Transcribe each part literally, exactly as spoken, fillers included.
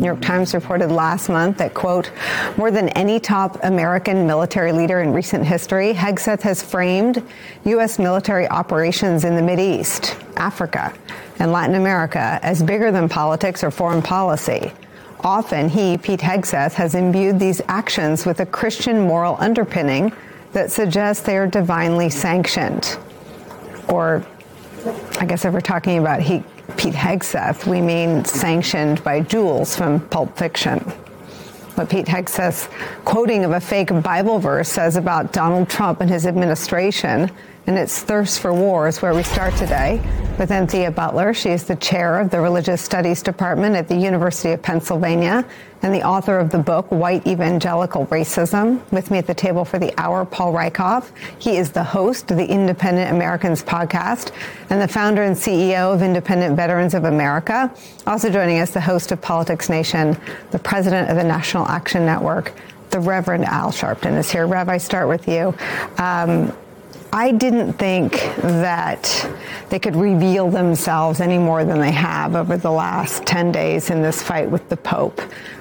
New York Times reported last month that, quote, more than any top American military leader in recent history, Hegseth has framed U S military operations in the Mideast, Africa, and Latin America as bigger than politics or foreign policy. Often he, Pete Hegseth, has imbued these actions with a Christian moral underpinning that suggests they are divinely sanctioned. Or, I guess if we're talking about he, Pete Hegseth, we mean sanctioned by Jules from Pulp Fiction. What Pete Hegseth's quoting of a fake Bible verse says about Donald Trump and his administration and its thirst for war is where we start today with Anthea Butler. She is the chair of the Religious Studies Department at the University of Pennsylvania and the author of the book, White Evangelical Racism. With me at the table for the hour, Paul Rieckhoff. He is the host of the Independent Americans podcast and the founder and C E O of Independent Veterans of America. Also joining us, the host of Politics Nation, the president of the National Action Network, the Reverend Al Sharpton is here. Rev, I start with you. Um, I didn't think that they could reveal themselves any more than they have over the last ten days in this fight with the Pope.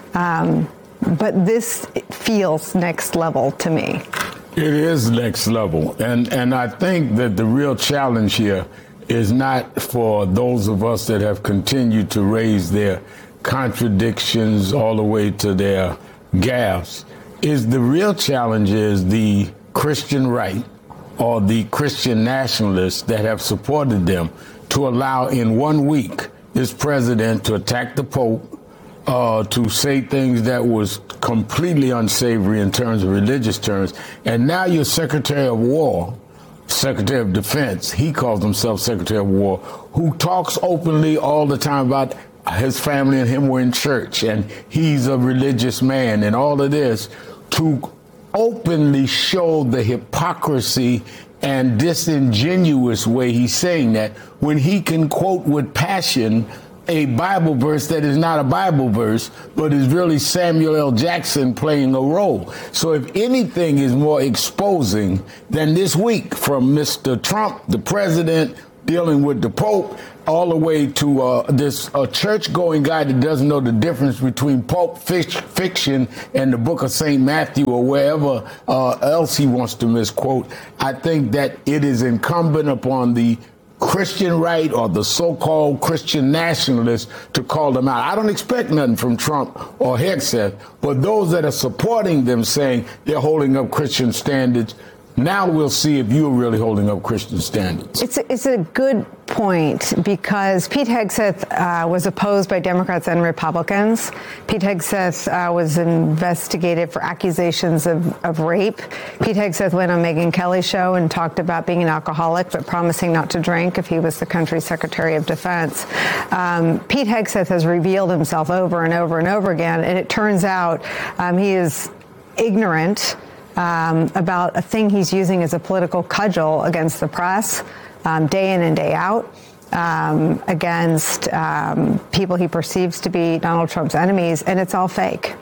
Um, but this feels next level to me. It is next level. And, and I think that the real challenge here is not for those of us that have continued to raise their contradictions all the way to their gaffes. Is the real challenge is the Christian right or the Christian nationalists that have supported them to allow in one week this president to attack the Pope, uh, to say things that was completely unsavory in terms of religious terms. And now your Secretary of War, Secretary of Defense, he calls himself Secretary of War, who talks openly all the time about his family and him were in church and he's a religious man and all of this, to openly show the hypocrisy and disingenuous way he's saying that when he can quote with passion a Bible verse that is not a Bible verse, but is really Samuel L. Jackson playing a role. So if anything is more exposing than this week from Mister Trump, the president, dealing with the Pope, all the way to uh, this uh, church-going guy that doesn't know the difference between Pulp Fiction and the book of Saint Matthew or wherever uh, else he wants to misquote. I think that it is incumbent upon the Christian right or the so-called Christian nationalists to call them out. I don't expect nothing from Trump or Hegseth, but those that are supporting them saying they're holding up Christian standards, now we'll see if you're really holding up Christian standards. It's a, it's a good point because Pete Hegseth uh, was opposed by Democrats and Republicans. Pete Hegseth uh, was investigated for accusations of, of rape. Pete Hegseth went on Megyn Kelly's show and talked about being an alcoholic but promising not to drink if he was the country's Secretary of Defense. Um, Pete Hegseth has revealed himself over and over and over again, and it turns out um, he is ignorant Um, about a thing he's using as a political cudgel against the press, um, day in and day out, um, against um, people he perceives to be Donald Trump's enemies, and it's all fake.